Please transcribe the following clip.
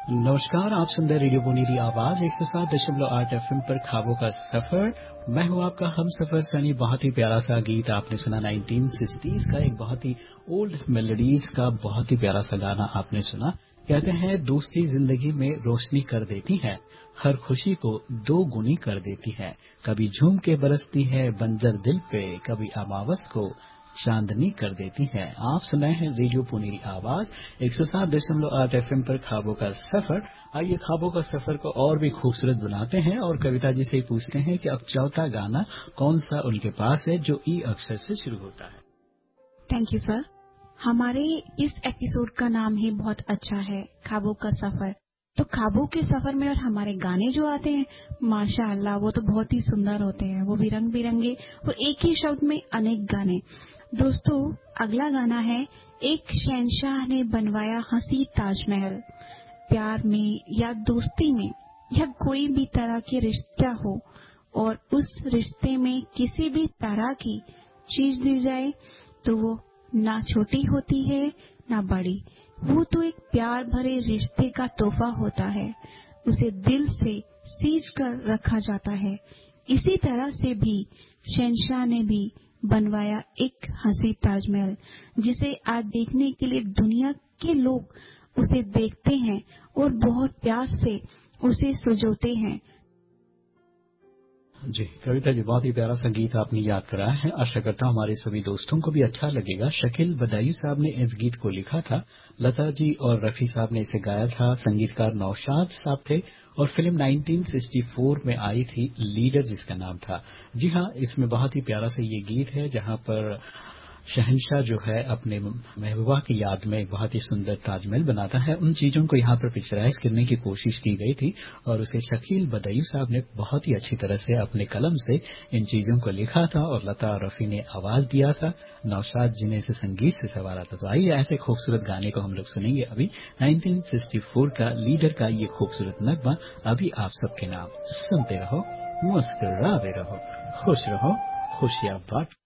नमस्कार, आप सुन रहे रेडियो पुनीरी आवाज 107.8 एफएम पर ख्वाबों का सफर। मैं हूं आपका हम सफर सनी। बहुत ही प्यारा सा गीत आपने सुना 1960s का, एक बहुत ही ओल्ड मेलोडीज का बहुत ही प्यारा सा गाना आपने सुना। कहते हैं दोस्ती जिंदगी में रोशनी कर देती है, हर खुशी को दो गुनी कर देती है। कभी झूम के बरसती है बंजर दिल पे, कभी अमावस को चांदनी कर देती है। आप सुनाए हैं रेडियो पुनीरी आवाज 107.8 एफएम पर ख्वाबों का सफर। आइए ख्वाबों का सफर को और भी खूबसूरत बनाते हैं और कविता जी से पूछते हैं कि अब चौथा गाना कौन सा उनके पास है जो ई अक्षर से शुरू होता है। Thank you sir. हमारे इस एपिसोड का नाम ही बहुत अच्छा है, ख्वाबों का सफर। तो ख्वाबों के सफर में और हमारे गाने जो आते हैं, माशाअल्लाह वो तो बहुत ही सुंदर होते हैं। वो भी रंग बिरंगे और एक ही शब्द में अनेक गाने। दोस्तों, अगला गाना है, एक शहंशाह ने बनवाया हंसी ताजमहल। प्यार में या दोस्ती में या कोई भी तरह के रिश्ता हो और उस रिश्ते में किसी भी तरह की चीज दी जाए तो वो ना छोटी होती है ना बड़ी। वो तो एक प्यार भरे रिश्ते का तोहफा होता है, उसे दिल से सींच कर रखा जाता है। इसी तरह से भी शहंशाह ने भी बनवाया एक हंसी ताजमहल, जिसे आज देखने के लिए दुनिया के लोग उसे देखते हैं और बहुत प्यार से उसे सजोते हैं। जी कविता जी, बहुत ही प्यारा सा गीत आपने याद कराया है। आशा करता हूँ हमारे सभी दोस्तों को भी अच्छा लगेगा। शकील बदायूं साहब ने इस गीत को लिखा था, लता जी और रफी साहब ने इसे गाया था, संगीतकार नौशाद साहब थे और फिल्म 1964 में आई थी लीडर जिसका नाम था। जी हाँ, इसमें बहुत ही प्यारा सा ये गीत है जहाँ पर शहंशाह जो है अपने महबूबा की याद में एक बहुत ही सुंदर ताजमहल बनाता है। उन चीजों को यहाँ पर पिक्चराइज करने की कोशिश की गई थी और उसे शकील बदायूं साहब ने बहुत ही अच्छी तरह से अपने कलम से इन चीजों को लिखा था और लता और रफी ने आवाज दिया था, नौशाद जी ने इसे संगीत से संवारा था। तो आइए ऐसे खूबसूरत गाने को हम लोग सुनेंगे अभी 1964 का लीडर का ये खूबसूरत नगमा अभी आप सबके नाम। सुनते रहो, मुस्कुराते रहो, खुश रहो, खुशियां बांटो।